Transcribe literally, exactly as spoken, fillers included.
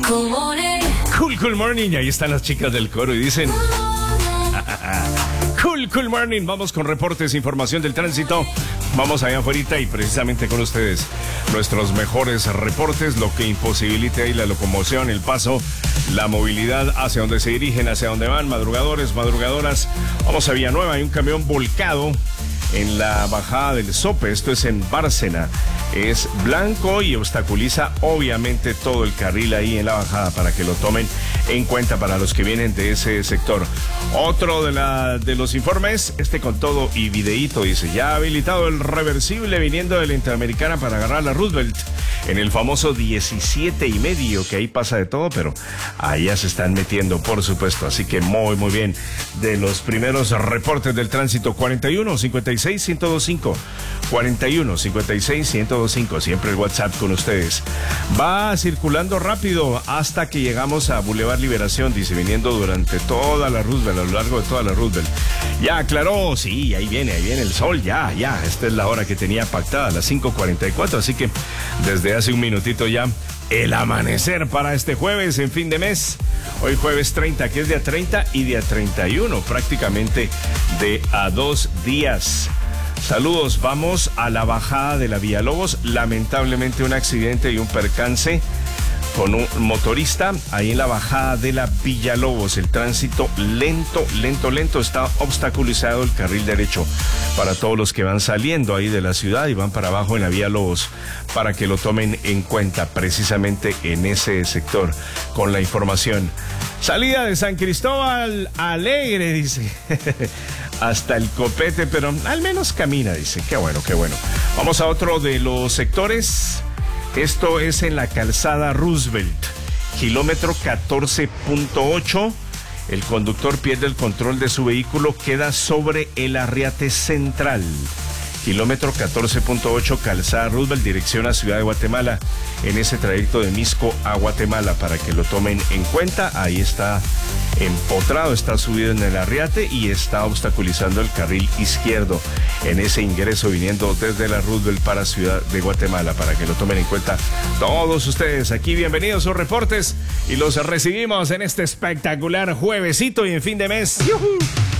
Cool Morning. Cool, cool morning. Ahí están las chicas del coro y dicen... Cool, cool morning. Vamos con reportes, información del tránsito. Vamos allá afuera y precisamente con ustedes nuestros mejores reportes, lo que imposibilita ahí la locomoción, el paso, la movilidad, hacia donde se dirigen, hacia donde van, madrugadores, madrugadoras. Vamos a Villanueva, hay un camión volcado en la bajada del Sope, esto es en Bárcena. Es blanco y obstaculiza obviamente todo el carril ahí en la bajada para que lo tomen en cuenta para los que vienen de ese sector. Otro de, la, de los informes, este con todo y videíto, dice, ya habilitado el reversible viniendo de la Interamericana para agarrar la Roosevelt en el famoso diecisiete y medio, que ahí pasa de todo, pero allá se están metiendo, por supuesto. Así que muy, muy bien. De los primeros reportes del tránsito, cuarenta y uno, cincuenta y seis, ciento veinticinco. cuarenta y uno, cincuenta y seis, ciento veinticinco. Siempre el WhatsApp con ustedes. Va circulando rápido hasta que llegamos a Boulevard Liberación, dice, viniendo durante toda la Roosevelt, a lo largo de toda la Roosevelt. Ya aclaró, sí, ahí viene, ahí viene el sol, ya, ya. Esta es la hora que tenía pactada, las cinco cuarenta y cuatro, así que desde hace un minutito ya el amanecer para este jueves en fin de mes. Hoy jueves treinta, que es día treinta y día treinta y uno, prácticamente de a dos días. Saludos, vamos a la bajada de la Villalobos. Lamentablemente un accidente y un percance con un motorista ahí en la bajada de la Villalobos. El tránsito lento, lento, lento. Está obstaculizado el carril derecho para todos los que van saliendo ahí de la ciudad y van para abajo en la Villalobos, para que lo tomen en cuenta precisamente en ese sector con la información. Salida de San Cristóbal Alegre, dice. Hasta el Copete, pero al menos camina, dice. Qué bueno, qué bueno. Vamos a otro de los sectores. Esto es en la calzada Roosevelt, kilómetro catorce punto ocho. El conductor pierde el control de su vehículo, queda sobre el Arriate Central. Kilómetro catorce punto ocho, calzada Roosevelt, dirección a Ciudad de Guatemala, en ese trayecto de Misco a Guatemala, para que lo tomen en cuenta. Ahí está empotrado, está subido en el Arriate y está obstaculizando el carril izquierdo en ese ingreso viniendo desde la Roosevelt para Ciudad de Guatemala, para que lo tomen en cuenta todos ustedes. Aquí bienvenidos a sus reportes y los recibimos en este espectacular juevesito y en fin de mes. ¡Yuhu!